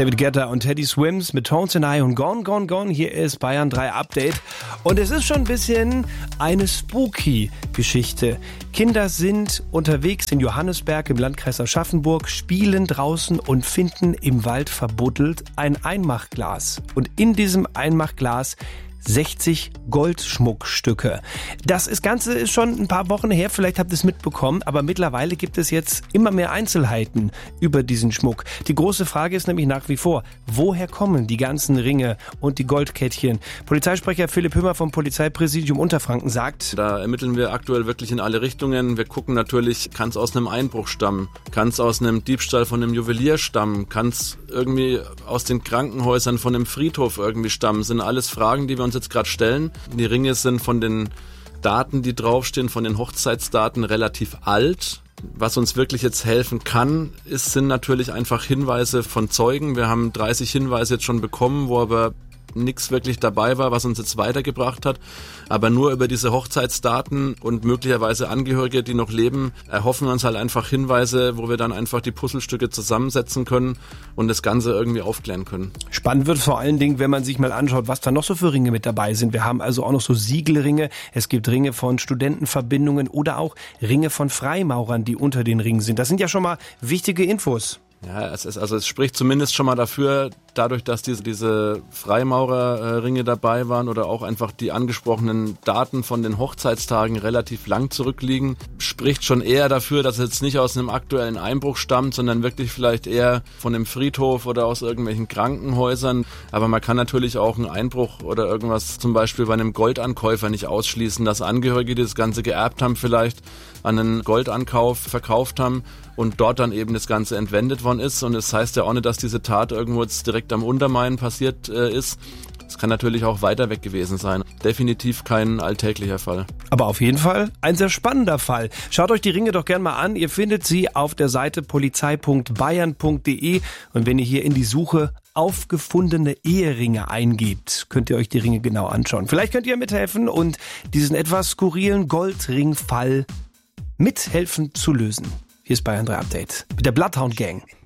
David Guetta und Teddy Swims mit Tones and I und Gone, Gone, Gone. Hier ist Bayern 3 Update. Und es ist schon ein bisschen eine spooky-Geschichte. Kinder sind unterwegs in Johannesberg im Landkreis Aschaffenburg, spielen draußen und finden im Wald verbuddelt ein Einmachglas. Und in diesem Einmachglas 60 Goldschmuckstücke. Das Ganze ist schon ein paar Wochen her, vielleicht habt ihr es mitbekommen, aber mittlerweile gibt es jetzt immer mehr Einzelheiten über diesen Schmuck. Die große Frage ist nämlich nach wie vor, woher kommen die ganzen Ringe und die Goldkettchen? Polizeisprecher Philipp Hümmer vom Polizeipräsidium Unterfranken sagt: Da ermitteln wir aktuell wirklich in alle Richtungen. Wir gucken natürlich, kann es aus einem Einbruch stammen, kann es aus einem Diebstahl von einem Juwelier stammen, kann es irgendwie aus den Krankenhäusern von einem Friedhof irgendwie stammen. Das sind alles Fragen, die wir uns jetzt gerade stellen. Die Ringe sind von den Daten, die draufstehen, von den Hochzeitsdaten relativ alt. Was uns wirklich jetzt helfen kann, sind natürlich einfach Hinweise von Zeugen. Wir haben 30 Hinweise jetzt schon bekommen, wo aber nichts wirklich dabei war, was uns jetzt weitergebracht hat. Aber nur über diese Hochzeitsdaten und möglicherweise Angehörige, die noch leben, erhoffen wir uns halt einfach Hinweise, wo wir dann einfach die Puzzlestücke zusammensetzen können und das Ganze irgendwie aufklären können. Spannend wird vor allen Dingen, wenn man sich mal anschaut, was da noch so für Ringe mit dabei sind. Wir haben also auch noch so Siegelringe. Es gibt Ringe von Studentenverbindungen oder auch Ringe von Freimaurern, die unter den Ringen sind. Das sind ja schon mal wichtige Infos. Ja, es spricht zumindest schon mal dafür, dadurch, dass diese Freimaurerringe dabei waren oder auch einfach die angesprochenen Daten von den Hochzeitstagen relativ lang zurückliegen, spricht schon eher dafür, dass es jetzt nicht aus einem aktuellen Einbruch stammt, sondern wirklich vielleicht eher von einem Friedhof oder aus irgendwelchen Krankenhäusern. Aber man kann natürlich auch einen Einbruch oder irgendwas zum Beispiel bei einem Goldankäufer nicht ausschließen, dass Angehörige, die das Ganze geerbt haben, vielleicht an einen Goldankauf verkauft haben und dort dann eben das Ganze entwendet worden ist. Und es heißt ja auch nicht, dass diese Tat irgendwo jetzt direkt am Untermain passiert ist. Es kann natürlich auch weiter weg gewesen sein. Definitiv kein alltäglicher Fall. Aber auf jeden Fall ein sehr spannender Fall. Schaut euch die Ringe doch gerne mal an. Ihr findet sie auf der Seite polizei.bayern.de. Und wenn ihr hier in die Suche aufgefundene Eheringe eingebt, könnt ihr euch die Ringe genau anschauen. Vielleicht könnt ihr mithelfen und diesen etwas skurrilen Goldringfall mithelfen zu lösen. Hier ist Bayern 3 Update mit der Bloodhound Gang.